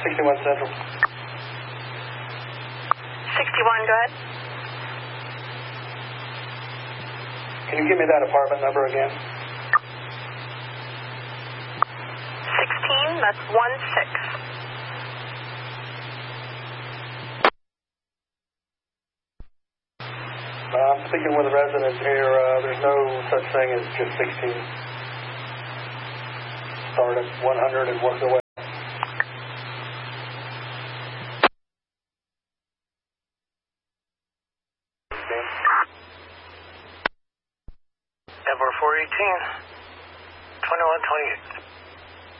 61 Central. 61, go ahead. Can you give me that apartment number again? 16, that's 16. I'm speaking with a resident here. There's no such thing as just 16. Start at 100 and work their way. Denver 418, 2128.